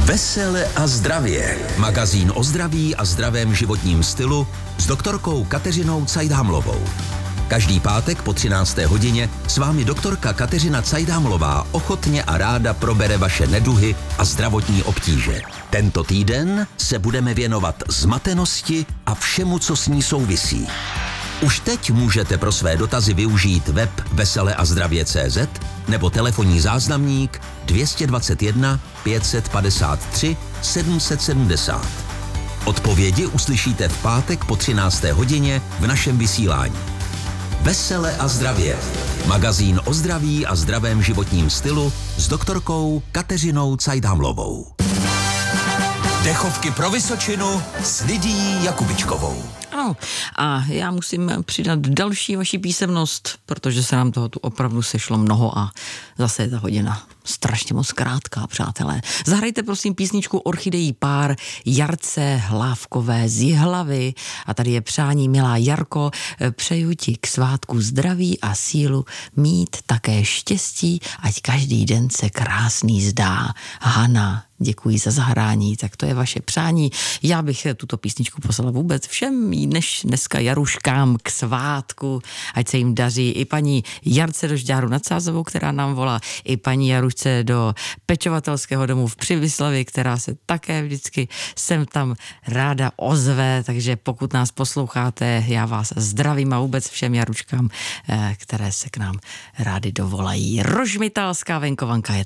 Vesele a zdravě. Magazín o zdraví a zdravém životním stylu s doktorkou Kateřinou Cajdhamlovou. Každý pátek po 13. hodině s vámi doktorka Kateřina Cajdhamlová ochotně a ráda probere vaše neduhy a zdravotní obtíže. Tento týden se budeme věnovat zmatenosti a všemu, co s ní souvisí. Už teď můžete pro své dotazy využít web veseleazdravě.cz nebo telefonní záznamník 221 553 770. Odpovědi uslyšíte v pátek po 13. hodině v našem vysílání. Vesele a zdravě. Magazín o zdraví a zdravém životním stylu s doktorkou Kateřinou Cajdhamlovou. Dechovky pro Vysočinu s Lidií Jakubičkovou. Ano, a já musím přidat další vaši písemnost, protože se nám toho tu opravdu sešlo mnoho a zase je ta hodina strašně moc krátká, přátelé. Zahrajte prosím písničku Orchidejí pár Jarce Hlávkové z Jihlavy a tady je přání, milá Jarko, přeju ti k svátku zdraví a sílu, mít také štěstí, ať každý den se krásný zdá. Hana, děkuji za zahrání, tak to je vaše přání. Já bych tuto písničku poslala vůbec všem dneska Jaruškám k svátku, ať se jim daří. I paní Jarce do Žďáru nad Sázovou, která nám volá, i paní Jarušce do pečovatelského domu v Přibyslavi, která se také vždycky sem tam ráda ozve, takže pokud nás posloucháte, já vás zdravím a vůbec všem Jaruškám, které se k nám rády dovolají. Rožmitálská venkovanka je